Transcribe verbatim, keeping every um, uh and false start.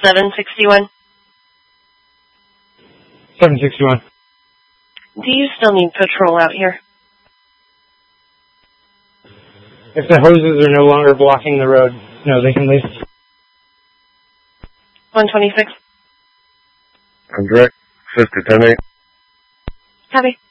seven sixty-one. seven sixty-one. Do you still need patrol out here? If the hoses are no longer blocking the road, no, they can leave. one twenty-six. I'm direct. Sister ten eight. Copy.